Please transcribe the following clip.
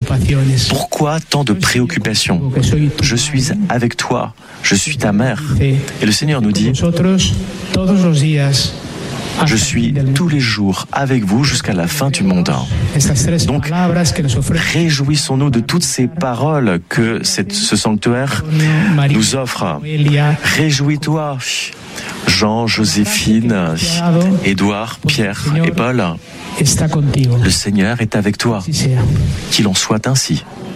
Pourquoi tant de préoccupations? Je suis avec toi, je suis ta mère. Et le Seigneur nous dit, je suis tous les jours avec vous jusqu'à la fin du monde. Donc, réjouissons-nous de toutes ces paroles que ce sanctuaire nous offre. Réjouis-toi, Jean, Joséphine, Édouard, Pierre et Paul. Le Seigneur est avec toi. Qu'il en soit ainsi.